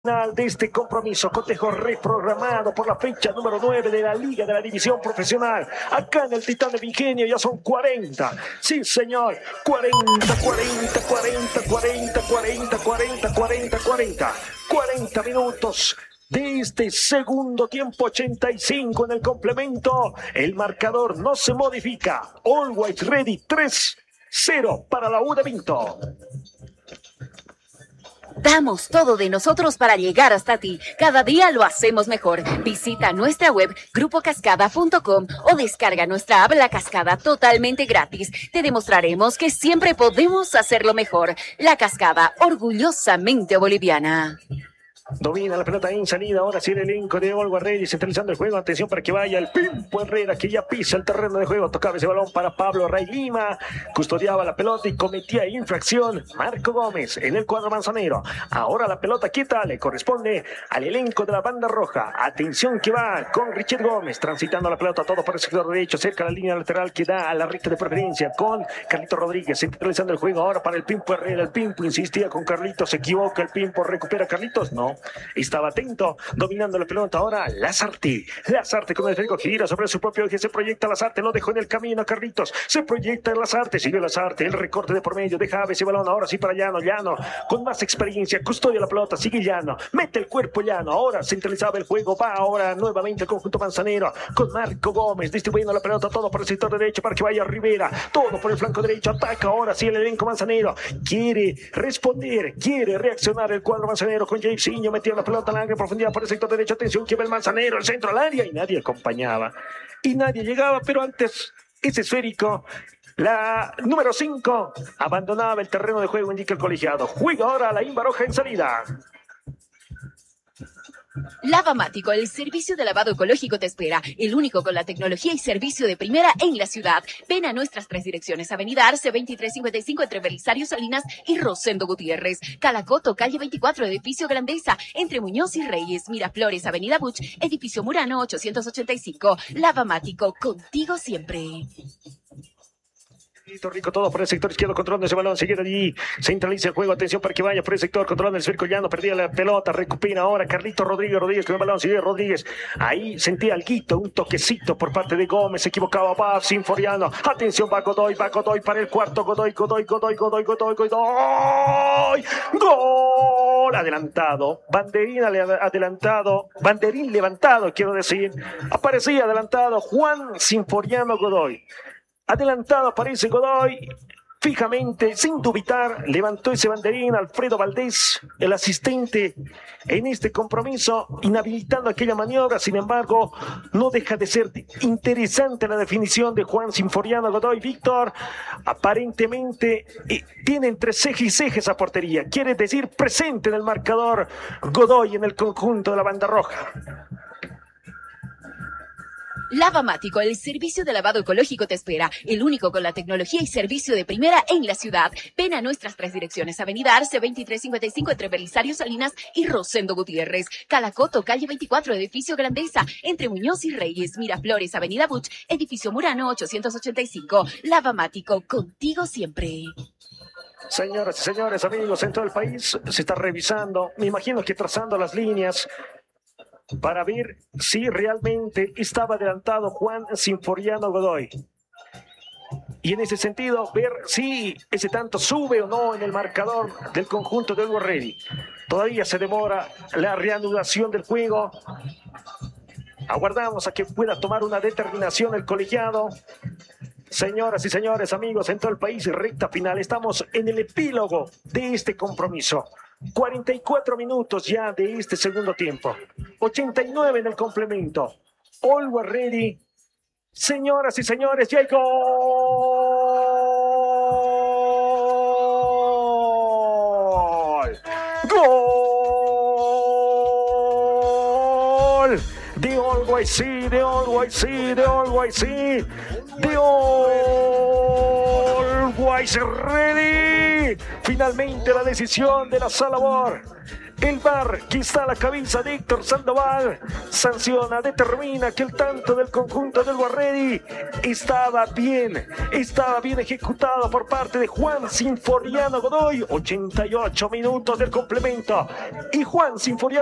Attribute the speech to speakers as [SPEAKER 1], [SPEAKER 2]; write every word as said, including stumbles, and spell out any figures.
[SPEAKER 1] Final de este compromiso, cotejo reprogramado por la fecha número nueve de la Liga de la División Profesional. Acá en el Titán de Ingenio ya son cuarenta. Sí, señor. cuarenta, cuarenta, cuarenta, cuarenta, cuarenta, cuarenta, cuarenta, cuarenta. cuarenta minutos de este segundo tiempo, ochenta y cinco en el complemento. El marcador no se modifica. Always ready, tres cero para la U de Vinto.
[SPEAKER 2] Damos todo de nosotros para llegar hasta ti. Cada día lo hacemos mejor. Visita nuestra web grupo cascada punto com o descarga nuestra app La Cascada totalmente gratis. Te demostraremos que siempre podemos hacerlo mejor. La Cascada, orgullosamente boliviana.
[SPEAKER 1] Domina la pelota en salida, ahora sí el elenco de Always Ready, centralizando el juego. Atención para que vaya el Pimpo Herrera, que ya pisa el terreno de juego. Tocaba ese balón para Pablo Ray Lima, custodiaba la pelota y cometía infracción Marco Gómez en el cuadro manzanero. Ahora la pelota quieta le corresponde al elenco de la banda roja. Atención que va con Richard Gómez, transitando la pelota todo por el sector derecho, cerca de la línea lateral que da a la recta de preferencia con Carlito Rodríguez, centralizando el juego ahora para el Pimpo Herrera. El Pimpo insistía con Carlitos, se equivoca el Pimpo, recupera Carlitos, no. Estaba atento, dominando la pelota ahora Lazarte. Lazarte con el esférico gira sobre su propio eje, se proyecta Lazarte, lo dejó en el camino a Carlitos, se proyecta Lazarte, sigue Lazarte, el recorte de por medio, deja ese balón ahora sí para Llano, Llano con más experiencia, custodia la pelota, sigue Llano, mete el cuerpo Llano, ahora centralizaba el juego, va ahora nuevamente el conjunto manzanero con Marco Gómez, distribuyendo la pelota todo por el sector derecho para que vaya Rivera, todo por el flanco derecho, ataca ahora sí el elenco manzanero, quiere responder, quiere reaccionar el cuadro manzanero con Jairzinho, metiendo la pelota en la larga profundidad por el sector derecho. Atención que va el manzanero, el centro al área y nadie acompañaba y nadie llegaba, pero antes ese esférico, la número cinco abandonaba el terreno de juego, indica el colegiado. Juega ahora la Imba Roja en salida.
[SPEAKER 2] Lavamático, el servicio de lavado ecológico te espera, el único con la tecnología y servicio de primera en la ciudad. Ven a nuestras tres direcciones, Avenida Arce veintitrés cincuenta y cinco entre Belisario Salinas y Rosendo Gutiérrez, Calacoto, calle veinticuatro, edificio Grandeza, entre Muñoz y Reyes, Miraflores, Avenida Buch, edificio Murano ochocientos ochenta y cinco. Lavamático, contigo siempre.
[SPEAKER 1] Rico, todo por el sector izquierdo, controlando ese balón, seguir allí, centraliza el juego, atención para que vaya por el sector, controlando el cerco Llano, perdía la pelota, recupera ahora Carlito Rodríguez, Rodríguez con el balón, sigue Rodríguez, ahí sentía algo, un toquecito por parte de Gómez, se equivocaba, va Sinforiano, atención, va Godoy, va Godoy para el cuarto, Godoy, Godoy, Godoy, Godoy, Godoy, Godoy, gol, adelantado, banderín adelantado, banderín levantado, quiero decir, aparecía adelantado Juan Sinforiano Godoy. Adelantado aparece Godoy, fijamente, sin dubitar, levantó ese banderín Alfredo Valdés, el asistente en este compromiso, inhabilitando aquella maniobra. Sin embargo, no deja de ser interesante la definición de Juan Sinforiano Godoy. Víctor, aparentemente, eh, tiene entre ceja y ceja esa portería, quiere decir presente en el marcador Godoy en el conjunto de la banda roja.
[SPEAKER 2] Lavamático, el servicio de lavado ecológico te espera, el único con la tecnología y servicio de primera en la ciudad. Ven a nuestras tres direcciones, Avenida Arce veintitrés cincuenta y cinco entre Belisario Salinas y Rosendo Gutiérrez, Calacoto, calle veinticuatro, edificio Grandeza, entre Muñoz y Reyes, Miraflores, Avenida Buch, edificio Murano ochocientos ochenta y cinco. Lavamático, contigo siempre.
[SPEAKER 1] Señoras y señores, amigos, en todo el país se está revisando, me imagino que trazando las líneas para ver si realmente estaba adelantado Juan Sinforiano Godoy. Y en ese sentido, ver si ese tanto sube o no en el marcador del conjunto de Always Ready. Todavía se demora la reanudación del juego. Aguardamos a que pueda tomar una determinación el colegiado. Señoras y señores, amigos, en todo el país, recta final. Estamos en el epílogo de este compromiso. cuarenta y cuatro minutos ya de este segundo tiempo. ochenta y nueve en el complemento. Always Ready. Señoras y señores, ya hay gol. Gol. De Always sí, de Always sí, de Always sí. De Always Ready. Finalmente la decisión de la Salabor. El V A R, quizá la cabeza de Héctor Sandoval, sanciona, determina que el tanto del conjunto del Guarreri estaba bien, estaba bien ejecutado por parte de Juan Sinforiano Godoy. ochenta y ocho minutos del complemento y Juan Sinforiano